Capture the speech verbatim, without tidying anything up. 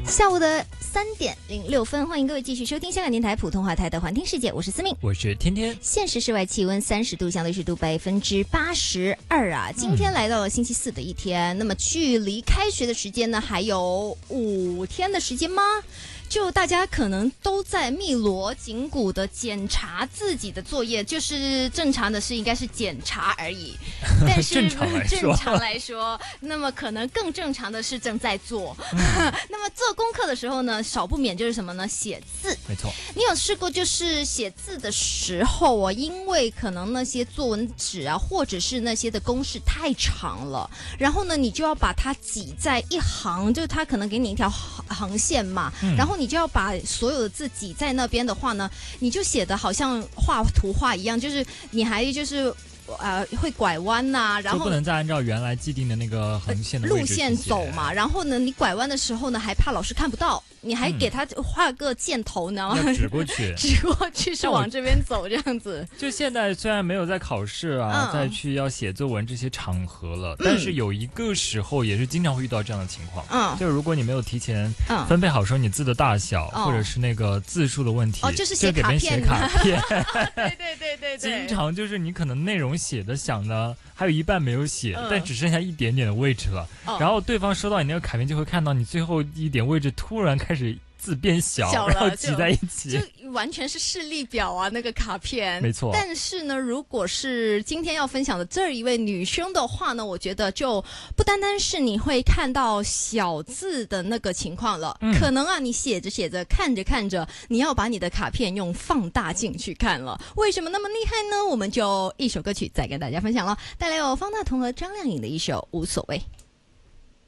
下午的三点零六分，欢迎各位继续收听香港电台普通话台的环听世界，我是思敏， 我是天天。 现时室外气温三十度，相对湿度百分之八十二啊。今天来到了星期四的一天，嗯、那么距离开学的时间呢，还有五天的时间吗？就大家可能都在密锣紧鼓的检查自己的作业，就是正常的是应该是检查而已，但是正常来说， 正常来说，那么可能更正常的是正在做。嗯、那么做功课的时候呢，少不免就是什么呢？写字。 没错。 你有试过就是写字的时候啊，因为可能那些作文纸啊，或者是那些的公式太长了，然后呢，你就要把它挤在一行，就是它可能给你一条横线嘛，嗯、然后你就要把所有的字挤在那边的话呢，你就写的好像画图画一样，就是你还就是呃会拐弯呐、啊，然后就不能再按照原来既定的那个横线的路线走嘛。然后呢，你拐弯的时候呢，还怕老师看不到，你还给他画个箭头呢， 嗯、要指过去， 指过去是往这边走这样子。 就现在虽然没有在考试啊，嗯、再去要写作文这些场合了，嗯、但是有一个时候也是经常会遇到这样的情况。嗯，就是如果你没有提前分配好说你字的大小，嗯、或者是那个字数的问题， 哦，就是写卡片， 就给别人写卡片。 对对对对对， 经常就是你可能内容写的想呢，还有一半没有写，嗯、但只剩下一点点的位置了。哦、然后对方收到你那个卡片，就会看到你最后一点位置突然开始字变小， 小然后挤在一起， 就完全是视力表啊，那个卡片。 没错。 但是呢，如果是今天要分享的这一位女生的话呢，我觉得就不单单是你会看到小字的那个情况了，嗯、可能啊，你写着写着，看着看着，你要把你的卡片用放大镜去看了。为什么那么厉害呢？我们就一首歌曲再跟大家分享了，带来有方大同和张靓颖的一首《无所谓》。